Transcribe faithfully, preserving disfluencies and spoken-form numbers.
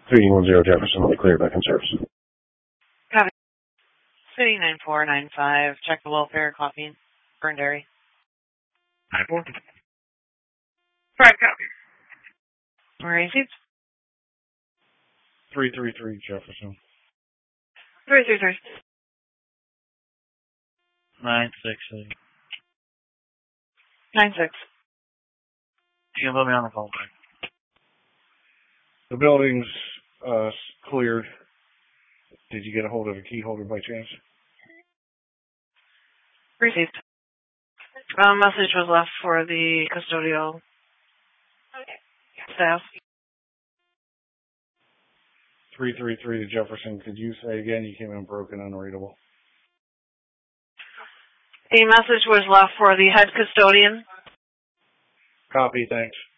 three one zero Jefferson, clear back in service. Copy. City nine four nine five, check the welfare, coffee, burn dairy. nine four. Five copy. Where is it? three three three Jefferson. three three three. nine six eight. nine six. You can put me on the phone back. The building's uh, cleared. Did you get a hold of a key holder by chance? Received. A message was left for the custodial staff. three three three to Jefferson. Could you say again? You came in broken, unreadable. A message was left for the head custodian. Copy, thanks.